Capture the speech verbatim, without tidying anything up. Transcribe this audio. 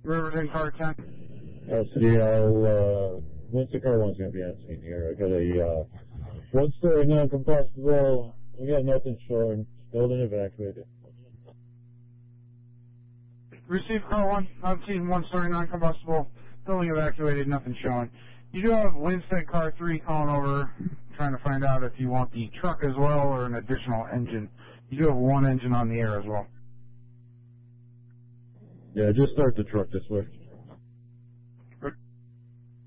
Riverton car ten. L C L, uh, Winston car one's going to be on scene here. I got a, uh, one-story non-combustible. We got nothing showing. Building evacuated. Received car one, on scene, one-story non-combustible. Building evacuated, nothing showing. You do have Winstead car three calling over, trying to find out if you want the truck as well or an additional engine. You do have one engine on the air as well. Yeah, just start the truck this way.